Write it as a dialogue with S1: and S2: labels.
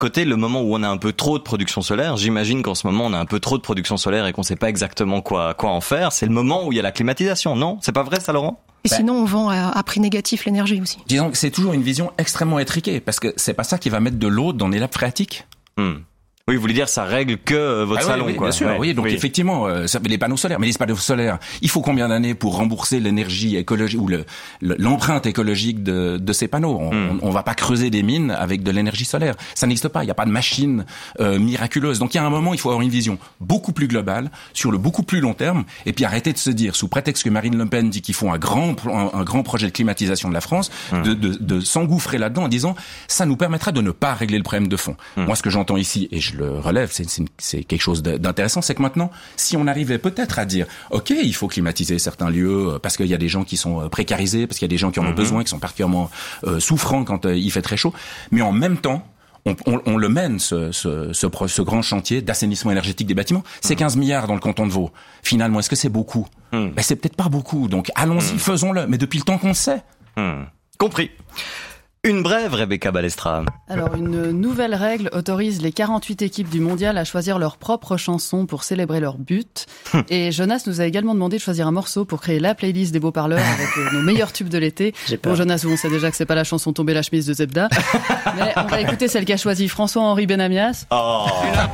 S1: côté, le moment où on a un peu trop de production solaire, j'imagine qu'en ce moment on a un peu trop de production solaire et qu'on sait pas exactement quoi en faire, c'est le moment où il y a la climatisation, non? C'est pas vrai ça, Laurent?
S2: Et sinon, on vend à prix négatif l'énergie aussi.
S3: Disons que c'est toujours une vision extrêmement étriquée, parce que c'est pas ça qui va mettre de l'eau dans les nappes phréatiques.
S1: Oui, vous voulez dire ça règle que votre salon,
S3: oui,
S1: quoi.
S3: Bien sûr,
S1: ouais,
S3: oui. Donc effectivement, les panneaux solaires. Mais les panneaux solaires, il faut combien d'années pour rembourser l'énergie écologique ou l'empreinte écologique de ces panneaux? On va pas creuser des mines avec de l'énergie solaire. Ça n'existe pas. Il n'y a pas de machine miraculeuse. Donc il y a un moment, il faut avoir une vision beaucoup plus globale sur le beaucoup plus long terme. Et puis arrêter de se dire, sous prétexte que Marine Le Pen dit qu'ils font un grand projet de climatisation de la France, de s'engouffrer là-dedans en disant ça nous permettra de ne pas régler le problème de fond. Moi, ce que j'entends ici, et je le relève, c'est quelque chose d'intéressant, c'est que maintenant, si on arrivait peut-être à dire, ok, il faut climatiser certains lieux parce qu'il y a des gens qui sont précarisés, parce qu'il y a des gens qui en ont besoin, qui sont particulièrement souffrants quand il fait très chaud, mais en même temps, on le mène ce grand chantier d'assainissement énergétique des bâtiments. C'est 15 milliards dans le canton de Vaud. Finalement, est-ce que c'est beaucoup? Ben, c'est peut-être pas beaucoup. Donc allons-y, faisons-le. Mais depuis le temps qu'on le sait.
S1: Compris. Une brève, Rebecca Balestra.
S4: Alors, une nouvelle règle autorise les 48 équipes du mondial à choisir leur propre chanson pour célébrer leur but. Et Jonas nous a également demandé de choisir un morceau pour créer la playlist des beaux parleurs avec nos meilleurs tubes de l'été. Bon, Jonas, on sait déjà que c'est pas la chanson Tomber la chemise de Zebda. Mais on va écouter celle qu'a choisie François-Henri Benamias.